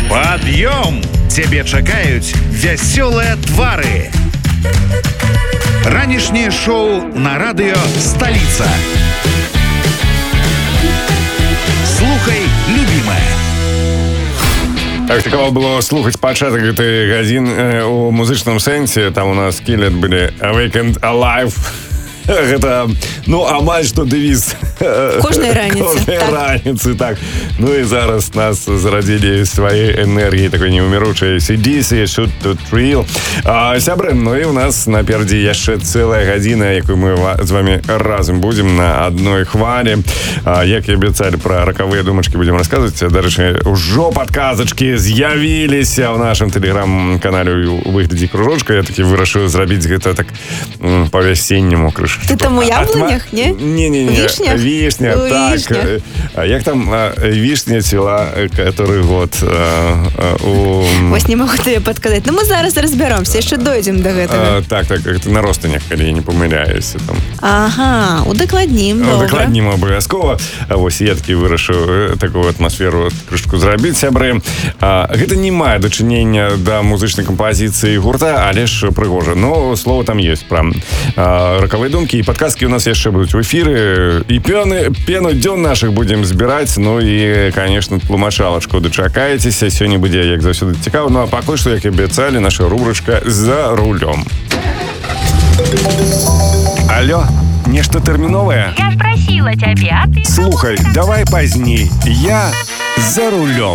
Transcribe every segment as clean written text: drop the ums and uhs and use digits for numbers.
Пад'ём! Цябе чакаюць вясёлыя твары. Ранішняе шоу на радыё «Сталіца». Слухай, любімая. Так, цікаво було слухати початок гэтай гадзіны у музычным сэнсе. Там у нас Skillet былі Awakened Alive. Гэта, амаль што дэвіз кожнай раніцы, так. Ну і зараз нас зарадзілі сваёй энергіі такой неўміручай AC/DC, Shoot to Thrill. Сябры, і у нас наперадзе яшчэ цэлая гадзіна, якую мы з вами разам будзем на адной хвалі. Як і абяцалі, пра ракавыя думачкі будзем расказваць. Дарэчы, ужо падказачкі з'явіліся ў нашым тэлеграм-канале у выглядзе кружочка. Я такі вырашыў зрабіць гэта так па-вясенняму крыш. Ты там у яблынях, не? Не. Вишня, так. Як там вишня цвела который год? Вось не могу тебе подказать. Но мы зараз разберемся, яшчэ дойдем до гэтага. Так, это на ростанях, калі я не памыляюся. Ага, удакладнім, добра. Удакладнім абавязкова. Вось я такі вырашыў такую атмасферу крышку зрабіць, сябры. Гэта не мае дачынення да музычнай кампазіцыі гурта, але ж прыгожа. Но слово там есть пра ракавыя думкі. І падказкі у нас яшчэ будуць у эфіры. І пену дзён нашых будзем збіраць. Ну і, конечно, тлумачалачку дачакаецеся. Сёння будзе, як заўсёды, цікава. Ну а пакуль што, як і абяцалі, наша рубрычка «За рулём». Алло, нешта тэрміновае? Я спросила тебе, а ты... Слухай, давай пазней. Я за рулём.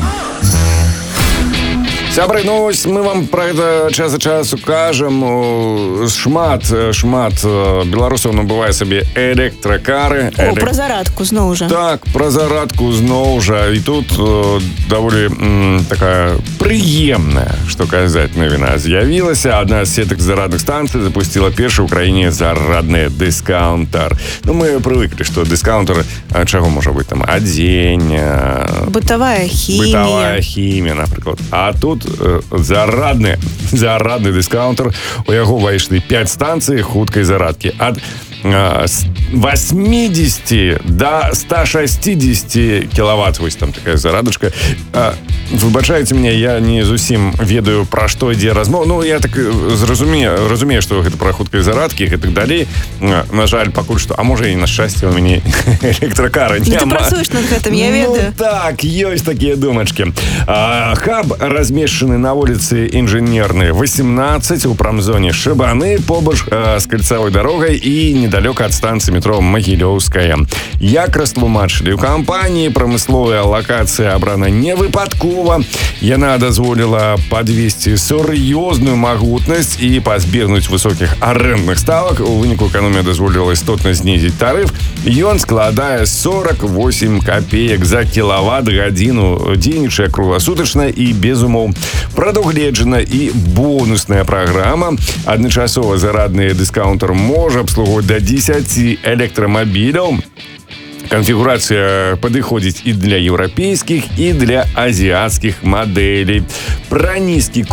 Сябры, мы вам пра гэта час ад часу кажам. Шмат беларусаў набывае сабе электракары. Пра зарадку зноў жа. Так, пра зарадку зноў жа. І тут даволі такая прыемная, што казаць, навіна з'явілася. Адна з сетак зарадных станцый запусціла першы ў краіне зарадны дыскаунтар. Мы прывыклі, што дыскаунтар чаго можа быць там? Адзень, бытавая хімія, напрыклад. А тут зарадны дыскаунтар. У яго ўвайшлі 5 станцый хуткай зарадкі. Ад 80 до 160 киловатт. Вось там такая зарадачка. Выбачайце мне, я не зусім ведаю, пра што ідзе размова. Я так разумею, што гэта пра хуткай зарадкі і так далей. На жаль, пакуль што, а можа і на шчасце у мяне электракара няма. Ты працуеш над гэтым, я ведаю. Так, ёсць такія думачкі. Хаб размешчаны на вуліцы Інжынернай 18 у прамзоне Шыбаны, побач з кальцавой дарогай і недалёка ад станцыі метро Магілёўская. Як растлумачылі ў кампаніі, прамысловая лакацыя абрана не выпадкова. Яна дазволіла падвесці сур'ёзную магутнасць і пазбегнуць высокіх арэндных ставак. У выніку эканомія дазволіла істотна знізіць тарыф. Ён складае 48 копеек за кілават-гадзіну. Дзейнічае кругласутачна і без умоў. Прадугледжана і бонусная праграма. Адначасова зарадны дыскаунтар можа абслугоўваць да 10 электрамабіляў. Конфигурация падыходзіць і для еўрапейскіх, і для азіяцкіх мадэлей. Па нізкіх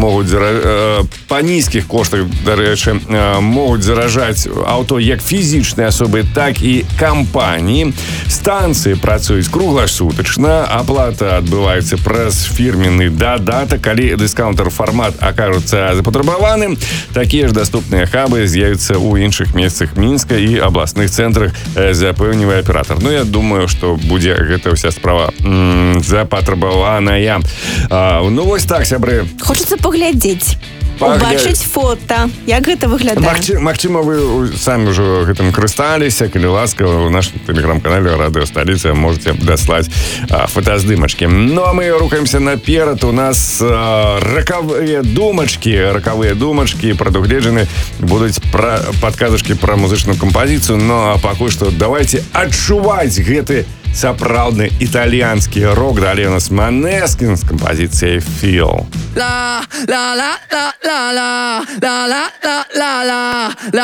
коштах, дарэчы, могуць заражаць аўто як фізічныя асобы, так і кампаніі. Станцыі працуюць кругласутачна, аплата адбываецца праз фірменны дадатак. Калі дыскаунтар фармат акажуцца запатрабаваным, такія ж даступныя хабы з'явяцца ў іншых месцах Мінска і абласных цэнтрах, запэўнівае аператар. Я думаю, што будзе гэта ўся справа запатрабаваная. Вось так, сябры. Хочацца паглядзець. Убачыць фота. Як гэта выглядае? Магчыма, вы самі ўжо гэтым карысталіся. Калі ласка, у нашым тэлеграм-канале «Радыё Сталіца» можете даслаць фотаздымачкі. А мы рухаемся наперад. У нас ракавыя думачкі прадугледжаны. Будуць падказачкі пра музычную кампазіцыю. А пакуль што давайте адчуваць гэты сапраўдны італьянскі рок. Далей у нас Måneskin з кампазіцыяй «Feel».